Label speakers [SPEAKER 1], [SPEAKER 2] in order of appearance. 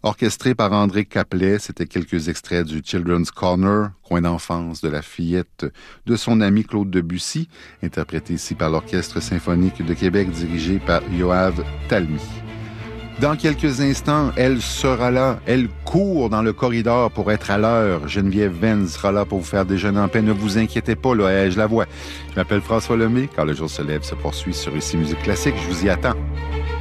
[SPEAKER 1] orchestré par André Caplet. C'était quelques extraits du Children's Corner, coin d'enfance de la fillette de son ami Claude Debussy, interprété ici par l'Orchestre symphonique de Québec dirigé par Yoav Talmy. Dans quelques instants, elle sera là. Elle court dans le corridor pour être à l'heure. Geneviève Venn sera là pour vous faire déjeuner en paix. Ne vous inquiétez pas, là, je la vois. Je m'appelle François Lemay. Quand le jour se lève se poursuit sur Ici Musique Classique. Je vous y attends.